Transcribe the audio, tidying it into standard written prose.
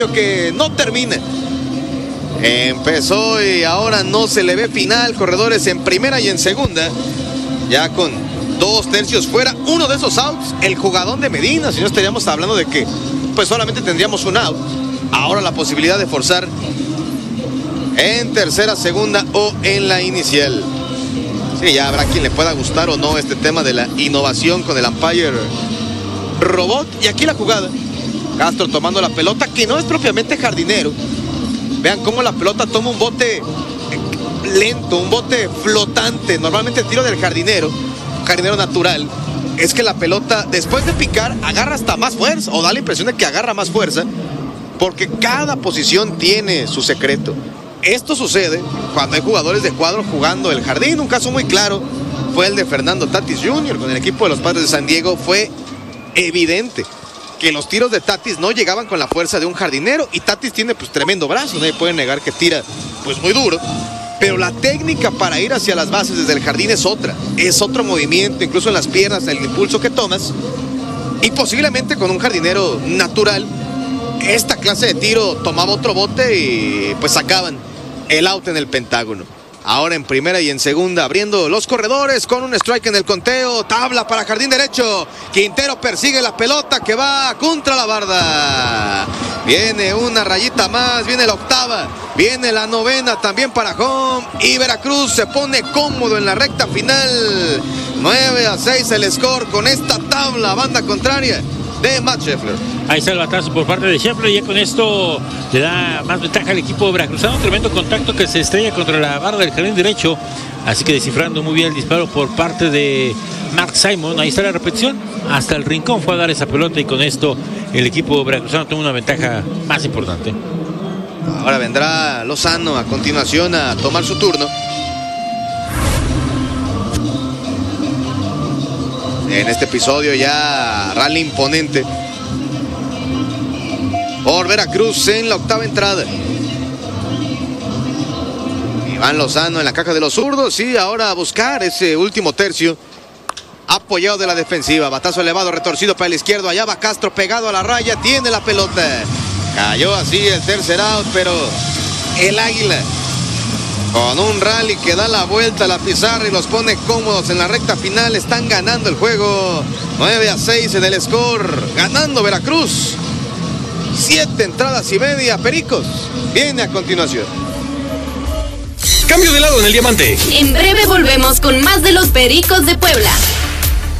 que no termina. Empezó y ahora no se le ve final. Corredores en primera y en segunda, ya con 2/3 fuera. Uno de esos outs, el jugadón de Medina. Si no, estaríamos hablando de que pues solamente tendríamos un out. Ahora la posibilidad de forzar en tercera, segunda o en la inicial. Sí, ya habrá quien le pueda gustar o no este tema de la innovación con el umpire robot. Y aquí la jugada, Castro tomando la pelota, que no es propiamente jardinero. Vean cómo la pelota toma un bote lento, un bote flotante. Normalmente el tiro del jardinero natural, es que la pelota después de picar agarra hasta más fuerza, o da la impresión de que agarra más fuerza, porque cada posición tiene su secreto. Esto sucede cuando hay jugadores de cuadro jugando el jardín. Un caso muy claro fue el de Fernando Tatis Jr. con el equipo de los Padres de San Diego. Fue evidente que los tiros de Tatis no llegaban con la fuerza de un jardinero, y Tatis tiene pues tremendo brazo, nadie puede negar que tira pues muy duro, pero la técnica para ir hacia las bases desde el jardín es otra, es otro movimiento, incluso en las piernas, el impulso que tomas, y posiblemente con un jardinero natural esta clase de tiro tomaba otro bote y pues sacaban el out en el Pentágono. Ahora en primera y en segunda, abriendo los corredores con un strike en el conteo. Tabla para jardín derecho. Quintero persigue la pelota que va contra la barda. Viene una rayita más, viene la octava, viene la novena también para home. Y Veracruz se pone cómodo en la recta final. 9-6 el score con esta tabla, banda contraria de Matt Scheffler. Ahí está el batazo por parte de Scheffler, y ya con esto le da más ventaja al equipo veracruzano. Tremendo contacto que se estrella contra la barra del jardín derecho, así que descifrando muy bien el disparo por parte de Mark Simon. Ahí está la repetición, hasta el rincón fue a dar esa pelota, y con esto el equipo veracruzano toma una ventaja más importante. Ahora vendrá Lozano a continuación a tomar su turno. En este episodio ya rally imponente por Veracruz en la octava entrada. Iván Lozano en la caja de los zurdos, y ahora a buscar ese último tercio apoyado de la defensiva. Batazo elevado, retorcido para el izquierdo. Allá va Castro pegado a la raya, tiene la pelota. Cayó así el tercer out, pero el Águila con un rally que da la vuelta a la pizarra y los pone cómodos en la recta final. Están ganando el juego 9-6 en el score, ganando Veracruz. 7 entradas y media. Pericos viene a continuación. Cambio de lado en el diamante. En breve volvemos con más de los Pericos de Puebla.